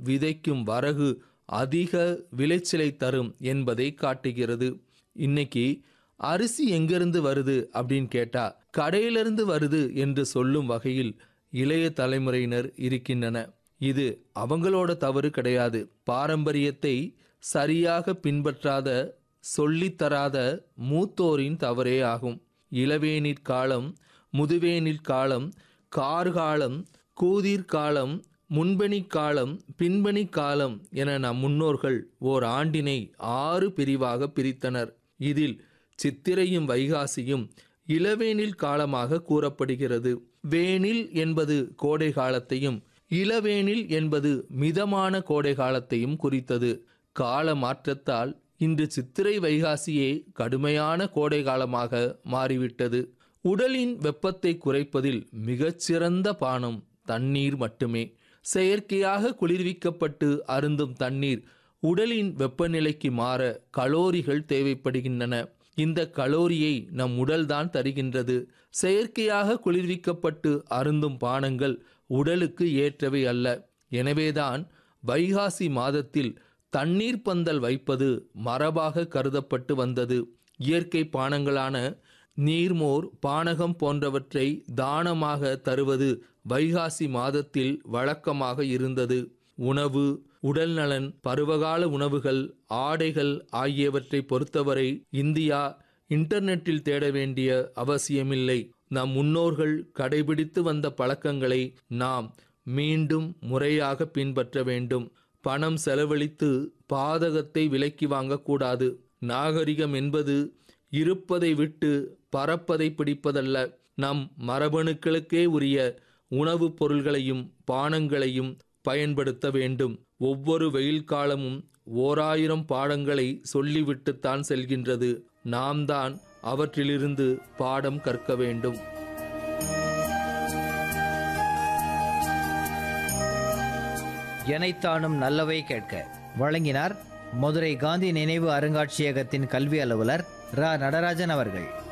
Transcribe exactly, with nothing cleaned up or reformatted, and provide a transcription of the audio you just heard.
விதைக்கும் வரகு அதிக விளைச்சலை தரும் என்பதை காட்டுகிறது. இன்னைக்கு அரிசி எங்கிருந்து வருது அப்படின்னு கேட்டா கடையிலிருந்து வருது என்று சொல்லும் வகையில் இளைய தலைமுறையினர் இருக்கின்றன. இது அவங்களோட தவறு கிடையாது. பாரம்பரியத்தை சரியாக பின்பற்றாத சொல்லித்தராத மூத்தோரின் தவறே ஆகும். இளவேனிற் காலம், முதுவேனிற் காலம், கார்காலம், கூதிர் காலம், முன்பனி காலம், பின்பனி காலம் என நம் முன்னோர்கள் ஓர் ஆண்டினை ஆறு பிரிவாக பிரித்தனர். இதில் சித்திரையும் வைகாசியும் இளவேனில் காலமாக கூறப்படுகிறது. வேனில் என்பது கோடை காலத்தையும் இளவேனில் என்பது மிதமான கோடை காலத்தையும் குறித்தது. கால மாற்றத்தால் இன்று சித்திரை வைகாசியே கடுமையான கோடை காலமாக மாறிவிட்டது. உடலின் வெப்பத்தை குறைப்பதில் மிகச்சிறந்த பானம் தண்ணீர் மட்டுமே. செயற்கையாக குளிர்விக்கப்பட்டு அருந்தும் தண்ணீர் உடலின் வெப்பநிலைக்கு மாற கலோரிகள் தேவைப்படுகின்றன. இந்த கலோரியை நம் உடல்தான் தருகின்றது. செயற்கையாக குளிர்விக்கப்பட்டு அருந்தும் பானங்கள் உடலுக்கு ஏற்றவை அல்ல. எனவேதான் வைகாசி மாதத்தில் தண்ணீர் பந்தல் வைப்பது மரபாக கருதப்பட்டு வந்தது. இயற்கை பானங்களான நீர்மோர், பானகம் போன்றவற்றை தானமாக தருவது வைகாசி மாதத்தில் வழக்கமாக இருந்தது. உணவு, உடல்நலன், பருவகால உணவுகள், ஆடைகள் ஆகியவற்றை பொறுத்தவரை இந்தியா இன்டர்நெட்டில் தேட வேண்டிய அவசியமில்லை. நம் முன்னோர்கள் கடைபிடித்து வந்த பழக்கங்களை நாம் மீண்டும் முறையாக பின்பற்ற வேண்டும். பணம் செலவழித்து பாதகத்தை விலைக்கு வாங்கக்கூடாது. நாகரிகம் என்பது இருப்பதை விட்டு பறப்பதை பிடிப்பதல்ல. நம் மரபணுக்களுக்கே உரிய உணவுப் பொருள்களையும் பானங்களையும் பயன்படுத்த வேண்டும். ஒவ்வொரு வெயில் காலமும் ஓராயிரம் பாடங்களை சொல்லிவிட்டுத்தான் செல்கின்றது. நாம் தான் அவற்றிலிருந்து பாடம் கற்க வேண்டும். எனைத்தானும் நல்லவை கேட்க வழங்கினார் மதுரை காந்தி நினைவு அருங்காட்சியகத்தின் கல்வி அலுவலர் ரா நடராஜன் அவர்கள்.